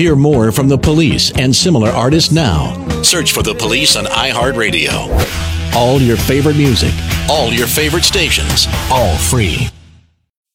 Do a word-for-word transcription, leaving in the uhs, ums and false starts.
Hear more from The Police and similar artists now. Search for The Police on iHeartRadio. All your favorite music, all your favorite stations, all free.